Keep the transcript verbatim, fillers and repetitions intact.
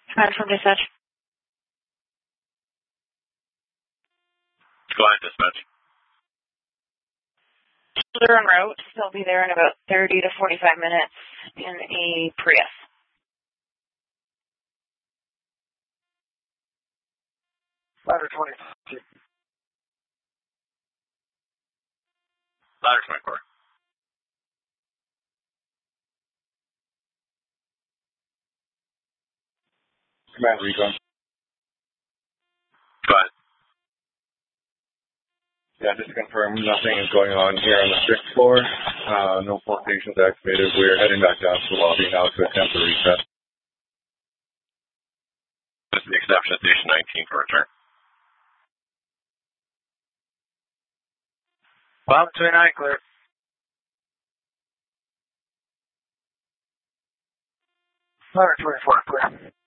Command from dispatch. Go ahead, dispatch. They're en route. They'll be there in about thirty to forty-five minutes in a Prius. Ladder twenty. Ladder twenty-four. Command recon. Go ahead. Yeah, just to confirm, nothing is going on here on the sixth floor. Uh, no port stations activated. We're heading back down to the lobby now to attempt a reset. This is the exception at station nineteen for return. Bomb twenty-nine, clear. Ladder twenty-four, clear.